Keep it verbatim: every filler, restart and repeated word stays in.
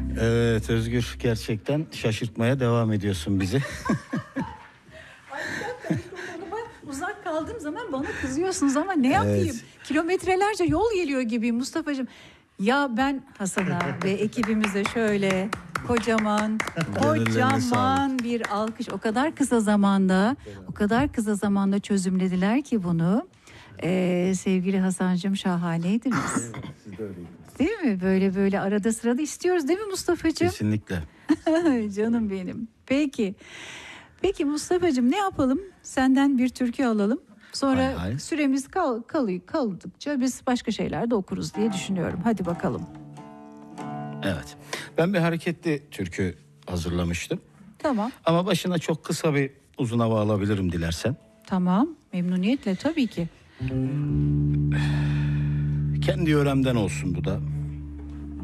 Evet Özgür, gerçekten şaşırtmaya devam ediyorsun bizi. Ay bir dakika, mikrofonuma uzak kaldığım zaman bana kızıyorsunuz ama ne yapayım? Evet. Kilometrelerce yol geliyor gibiyim Mustafa'cığım. Ya ben Hasan'a ve ekibimize şöyle kocaman, kocaman bir alkış. O kadar kısa zamanda, o kadar kısa zamanda çözümlediler ki bunu. Ee, sevgili Hasan'cığım, şahaneydiniz. Siz de öyleydiniz. Değil mi? Böyle böyle arada sırada istiyoruz değil mi Mustafa'cığım? Kesinlikle. Canım benim. Peki. Peki Mustafa'cığım, ne yapalım? Senden bir türkü alalım. Sonra Hay hay. süremiz kal, kalıyor, kaldıkça biz başka şeyler de okuruz diye düşünüyorum. Hadi bakalım. Evet. Ben bir hareketli türkü hazırlamıştım. Tamam. Ama başına çok kısa bir uzun hava alabilirim dilersen. Tamam. Memnuniyetle tabii ki. Kendi yöremden olsun bu da.